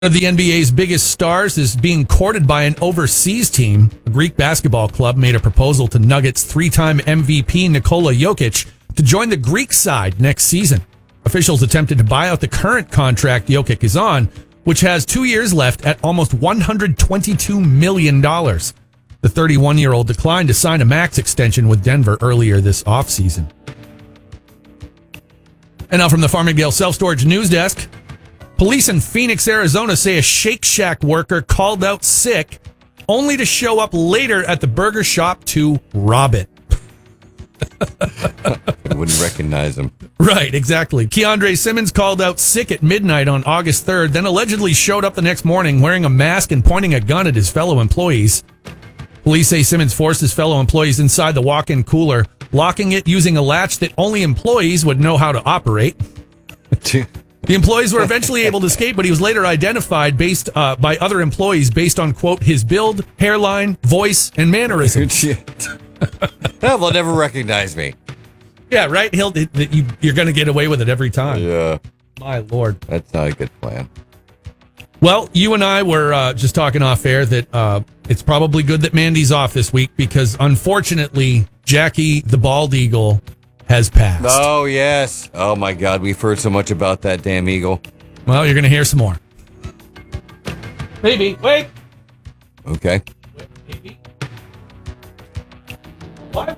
One of the NBA's biggest stars is being courted by an overseas team. A Greek basketball club made a proposal to Nuggets three-time MVP Nikola Jokic to join the Greek side next season. Officials attempted to buy out the current contract Jokic is on, which has 2 years left at almost $122 million. The 31-year-old declined to sign a max extension with Denver earlier this offseason. And now from the Farmingdale Self-Storage News Desk. Police in Phoenix, Arizona say a Shake Shack worker called out sick only to show up later at the burger shop to rob it. I wouldn't recognize him. Right, exactly. Keandre Simmons called out sick at midnight on August 3rd, then allegedly showed up the next morning wearing a mask and pointing a gun at his fellow employees. Police say Simmons forced his fellow employees inside the walk-in cooler, locking it using a latch that only employees would know how to operate. The employees were eventually able to escape, but he was later identified by other employees based on, quote, his build, hairline, voice, and mannerisms. They'll never recognize me. Yeah, right? You're going to get away with it every time. Yeah. My Lord. That's not a good plan. Well, you and I were just talking off air that it's probably good that Mandy's off this week because, unfortunately, Jackie the Bald Eagle has passed. Oh, yes. Oh, my God. We've heard so much about that damn eagle. Well, you're going to hear some more. Maybe. Wait. Okay. Maybe. Why?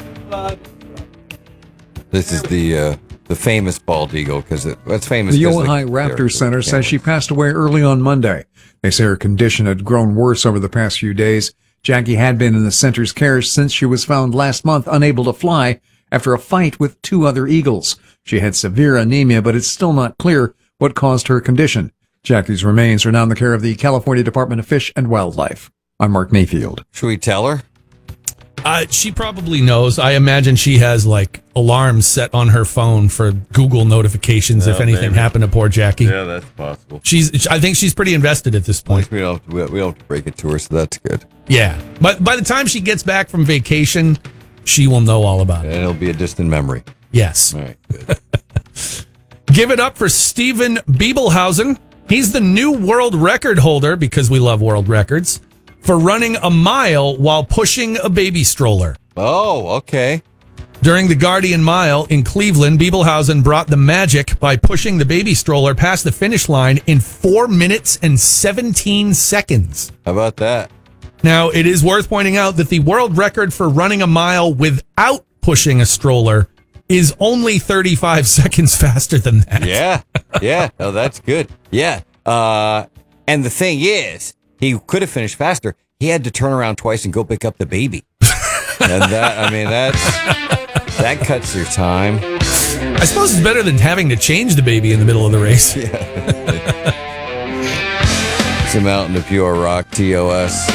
This is the famous bald eagle because it's famous. The Ojai Raptor Center says she passed away early on Monday. They say her condition had grown worse over the past few days. Jackie had been in the center's care since she was found last month unable to fly after a fight with two other eagles. She had severe anemia, but it's still not clear what caused her condition. Jackie's remains are now in the care of the California Department of Fish and Wildlife. I'm Mark Mayfield. Should we tell her? She probably knows. I imagine she has like alarms set on her phone for Google notifications if anything happened to poor Jackie. Yeah, that's possible. I think she's pretty invested at this point. We don't have to break it to her, so that's good. Yeah, but by the time she gets back from vacation, she will know all about it. And it'll be a distant memory. Yes. All right, good. Give it up for Steven Biebelhausen. He's the new world record holder, because we love world records, for running a mile while pushing a baby stroller. Oh, okay. During the Guardian Mile in Cleveland, Biebelhausen brought the magic by pushing the baby stroller past the finish line in 4 minutes and 17 seconds. How about that? Now, it is worth pointing out that the world record for running a mile without pushing a stroller is only 35 seconds faster than that. Yeah. Oh, that's good. Yeah. And the thing is, he could have finished faster. He had to turn around twice and go pick up the baby. And that cuts your time. I suppose it's better than having to change the baby in the middle of the race. Yeah. Some out in the pure rock, TOS.